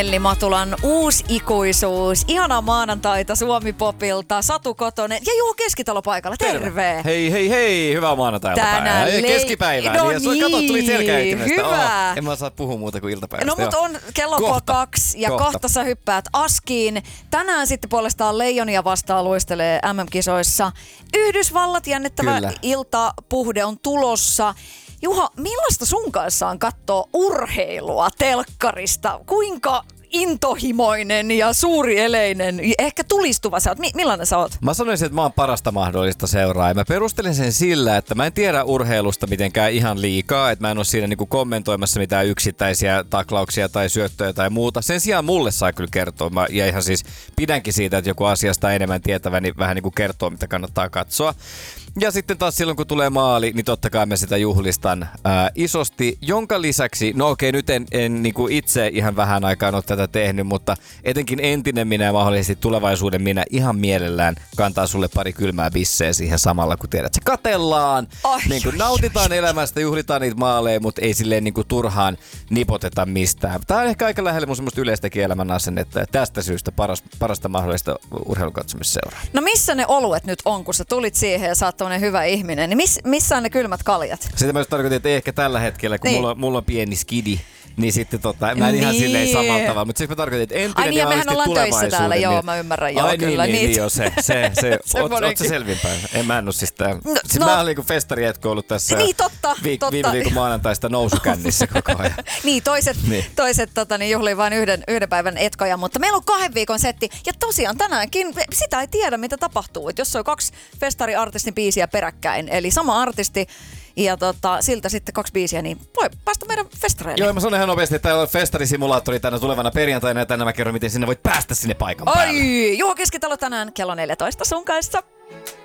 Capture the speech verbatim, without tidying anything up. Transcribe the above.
Elli Matulan uusi ikuisuus. Ihanaa maanantaita Suomi-popilta. Satu Kotonen ja Juho Keskitalo paikalla. Terve. Terve. Hei, hei, hei. Hyvää maanantai-iltapäivää. Tänään le- keskipäivää. No niin. niin, Kato, tuli selkäytimestä. hyvä. Oh, en mä saa puhua muuta kuin iltapäivästä. No mut on kello kohta, kaksi ja kohta. kohta sä hyppäät askiin. Tänään sitten puolestaan Leijonia vastaan luistelee M M-kisoissa. Yhdysvallat, jännittävä Kyllä. iltapuhde on tulossa. Juha, millaista sun kanssaan katsoo urheilua telkkarista? Kuinka intohimoinen ja suurieleinen, ehkä tulistuva sä oot? Mi- millainen sä oot? Mä sanoisin, että mä oon parasta mahdollista seuraa. Ja mä perustelin sen sillä, että mä en tiedä urheilusta mitenkään ihan liikaa. Että mä en oo siinä niinku kommentoimassa mitään yksittäisiä taklauksia tai syöttöjä tai muuta. Sen sijaan mulle saa kyllä kertoa. Mä, ja ihan siis pidänkin siitä, että joku asiasta enemmän tietävä, niin vähän niinku kertoo, mitä kannattaa katsoa. Ja sitten taas silloin, kun tulee maali, niin totta kai mä sitä juhlistan ää, isosti, jonka lisäksi, no okei, nyt en, en niin kuin itse ihan vähän aikaan ole tätä tehnyt, mutta etenkin entinen minä ja mahdollisesti tulevaisuuden minä ihan mielellään kantaa sulle pari kylmää bisseä siihen samalla, kun tiedät, se katellaan, oh, niin kuin nautitaan elämästä, juhlitaan niitä maaleja, mutta ei silleen niin kuin turhaan nipoteta mistään. Tämä on ehkä aika lähellä mun semmoista yleistäkin elämän asennetta, ja tästä syystä paras, parasta mahdollista urheilukatsomusseuraa. No missä ne oluet nyt on, kun sä tulit siihen ja sä oot tommonen hyvä ihminen, niin miss, missä on ne kylmät kaljat? Sitä mä just tarkoitin, että ei ehkä tällä hetkellä, kun niin. mulla, mulla on pieni skidi, niin sitten tota, mä en niin. ihan silleen samalla tavalla, mutta siis mä tarkoitin, että entinen Ai niin, ja mehän ollaan töissä täällä, joo, niin, mä ymmärrän, joo, ai, kyllä. Niin, niin, niin, joo, se, se, se oot, oot sä se selvinpäin? En mä en oo siis tää. No, siis no, mä oon niinku festarietko ollut tässä niin, totta, viik- totta. viime viikon maanantaista nousukännissä koko ajan. niin, toiset, niin. toiset tota, niin juhlii vain yhden, yhden päivän etkoja, mutta meillä on kahden viikon setti, ja tosiaan tänäänkin sitä ei tiedä, mitä tapahtuu, että jos on kaksi festariartistin biisiä peräkkäin, eli sama artisti, ja tota, siltä sitten kaksi biisiä, niin voi päästä meidän festareille. Joo, mä sanon ihan nopeasti, että täällä on festarisimulaattori tänä tulevana perjantaina, ja tänään mä kerron, miten sinne voit päästä sinne paikan päälle. Ai, Juho Keskitalo tänään kello neljätoista sun kanssa.